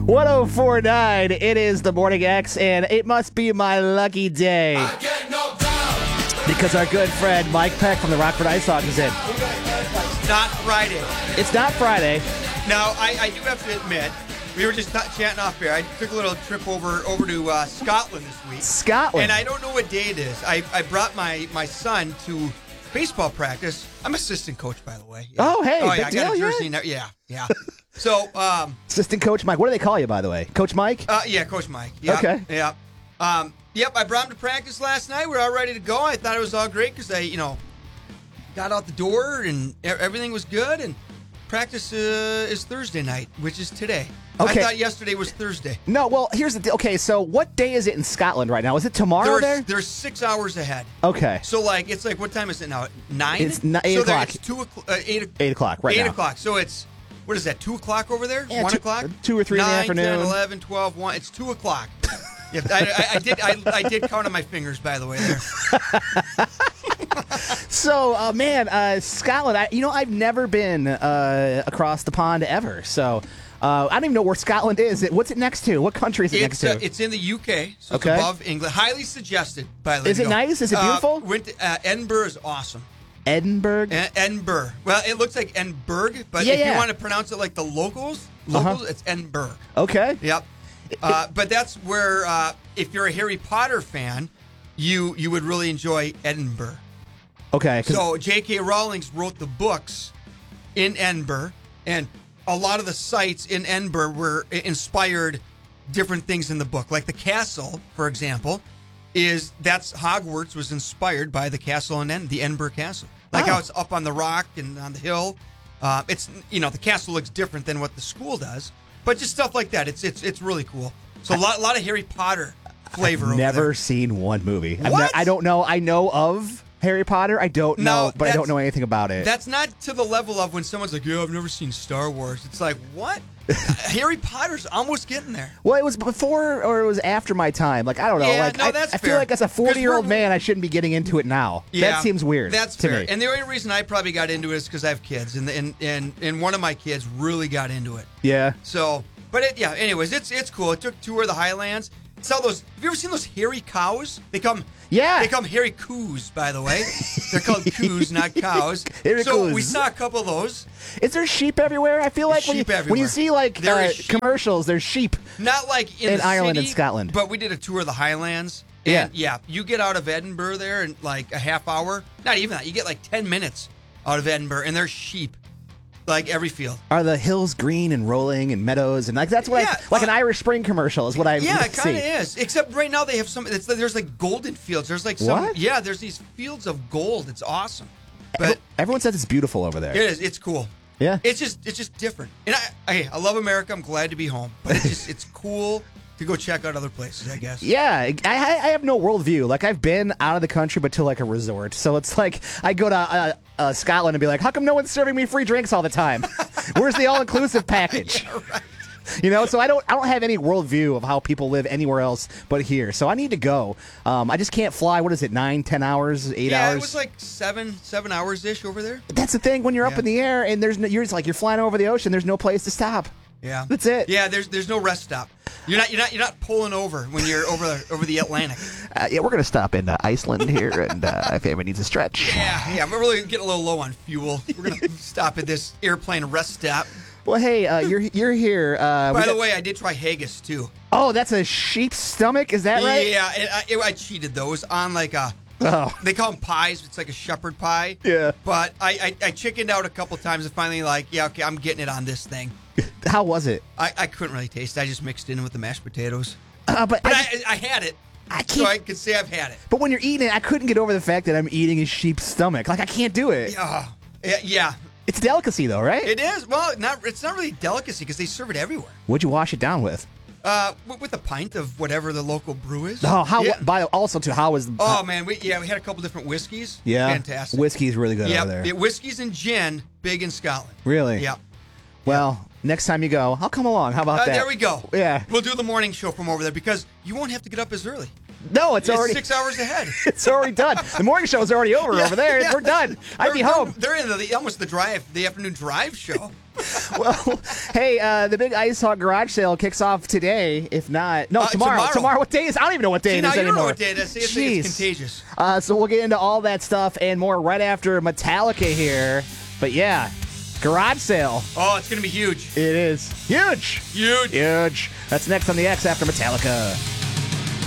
1049, it is the Morning X, and it must be my lucky day. I get knocked down. Because our good friend Mike Peck from the Rockford Ice Hawk is in. Not Friday. It's not Friday. Now, I do have to admit, we were just chatting off here. I took a little trip over to Scotland this week. Scotland? And I don't know what day it is. I brought my son to baseball practice. I'm assistant coach, by the way. Yeah. Oh, hey, big I got a deal, jersey now. Yeah. So, Assistant Coach Mike. What do they call you, by the way? Coach Mike? yeah, Coach Mike. Yep, Okay. Yep. Yep, I brought him to practice last night. We're all ready to go. I thought it was all great because I, got out the door and everything was good. And practice is Thursday night, which is today. Okay. I thought yesterday was Thursday. No, well, here's the deal. Okay, so what day is it in Scotland right now? Is it tomorrow there? There's 6 hours ahead. Okay. So, it's like, what time is it now? 9? It's 8 so o'clock. It's 2 o'clock. 8 o'clock right now. 8 o'clock. So it's, what is that, 2 o'clock over there? Yeah, 1 two- o'clock? 2 or 3 in the 9, afternoon. 10, 11, 12, 1. It's 2 o'clock. Yeah, I did count on my fingers, by the way, there. So, Scotland, I've never been across the pond ever. So, I don't even know where Scotland is. What's it next to? What country is it next to? It's in the UK, so Okay. it's above England. Highly suggested, by the way. Is it nice? Is it beautiful? Went to, Edinburgh is awesome. Edinburgh? Edinburgh. Well, it looks like Edinburgh, but Yeah, if yeah. you want to pronounce it like the locals, it's Edinburgh. Okay. Yep. But that's where, if you're a Harry Potter fan, you would really enjoy Edinburgh. Okay. 'cause- So J.K. Rowling wrote the books in Edinburgh, and a lot of the sites in Edinburgh were inspired different things in the book. Like the castle, for example, that's Hogwarts was inspired by the castle in the Edinburgh Castle. Like how it's up on the rock and on the hill. It's the castle looks different than what the school does, but just stuff like that. It's really cool. So a lot of Harry Potter flavor. I've over never there. seen one movie. What? I don't know. I know of Harry Potter. I don't know, but I don't know anything about it. That's not to the level of when someone's like, "Yeah, I've never seen Star Wars." It's like, what? Harry Potter's almost getting there. Well, it was before or it was after my time. Like, I don't know. Yeah, I that's feel fair. like as a 40-year-old 'Cause man, I shouldn't be getting into it now. Yeah, That seems weird. That's to fair. me. And the only reason I probably got into it is because I have kids, and one of my kids really got into it. Yeah. So, anyways, it's cool. It took tour of the Highlands. It's all those. Have you ever seen those hairy cows? They come hairy coos, by the way. They're called coos, not cows. Hairy so coos. we saw a couple of those. Is there sheep everywhere? I feel like when sheep you everywhere. see like There is sheep. commercials, there's sheep. Not like in the Ireland city, and Scotland. but we did a tour of the Highlands. Yeah. And you get out of Edinburgh there in like a half hour. Not even that. You get like 10 minutes out of Edinburgh, and there's sheep like every field. Are the hills green and rolling and meadows and that's what like an Irish Spring commercial is what I Yeah, it kind of see. is. Except right now they have there's like golden fields. There's like some. What? Yeah, there's these fields of gold. It's awesome. But Everyone says it's beautiful over there. it is. It's cool. Yeah. It's just different. And I love America. I'm glad to be home. But it's cool to go check out other places, I guess. Yeah, I have no worldview. Like, I've been out of the country, but to like a resort. So it's like I go to Scotland and be like, how come no one's serving me free drinks all the time? Where's the all-inclusive package? Yeah, right. So I don't have any worldview of how people live anywhere else but here. So I need to go. I just can't fly. What is it? 9, 10 hours, 8 hours? Yeah, it was like 7 hours ish over there. That's the thing when you're up in the air and you're flying over the ocean. There's no place to stop. Yeah, That's it. Yeah, there's no rest stop. You're not pulling over when you're over the Atlantic. Yeah, we're gonna stop in Iceland here, and if anyone needs a stretch. Yeah, we're really getting a little low on fuel. We're gonna stop at this airplane rest stop. Well, hey, you're here. By the way, I did try haggis too. Oh, that's a sheep's stomach. Is that right? Yeah, I cheated those on like a. Oh. They call them pies. It's like a shepherd pie. Yeah. But I chickened out a couple times and finally okay, I'm getting it on this thing. How was it? I couldn't really taste it. I just mixed it in with the mashed potatoes. But I had it. I can't. So I could say I've had it. But when you're eating it, I couldn't get over the fact that I'm eating a sheep's stomach. Like, I can't do it. Yeah. It's a delicacy, though, right? It is. Well, it's not really a delicacy because they serve it everywhere. What'd you wash it down with? With a pint of whatever the local brew is. Oh, how? Yeah. How was? Oh man, we had a couple different whiskeys. Yeah, Fantastic. Whiskey's really good Yeah, over there. whiskeys and gin, big in Scotland. Really? Yeah. Well, next time you go, I'll come along. How about that? There we go. Yeah. We'll do the morning show from over there because you won't have to get up as early. No, it's It's already 6 hours ahead. it's already done. The morning show's already over Yeah, over there. yeah. We're done. I'd be home. They're in almost the afternoon drive show. Well, hey, the big Ice Hawk garage sale kicks off today. If not, no, tomorrow. tomorrow. Tomorrow. What day is? I don't even know what day See, it now is you don't anymore. know what day it is. See, it's Jeez. contagious. So we'll get into all that stuff and more right after Metallica here. But yeah, garage sale. Oh, it's going to be huge. It is huge. Huge. Huge. That's next on the X after Metallica.